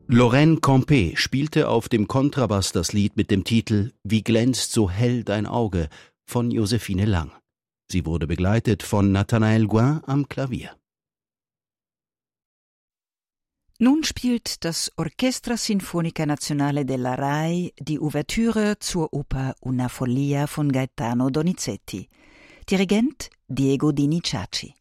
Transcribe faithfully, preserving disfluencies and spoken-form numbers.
Lorraine Campé spielte auf dem Kontrabass das Lied mit dem Titel »Wie glänzt so hell dein Auge« von Josephine Lang. Sie wurde begleitet von Nathanael Gouin am Klavier. Nun spielt das Orchestra Sinfonica Nazionale della Rai die Ouvertüre zur Oper Una Follia von Gaetano Donizetti. Dirigent Diego Dini Ciacci.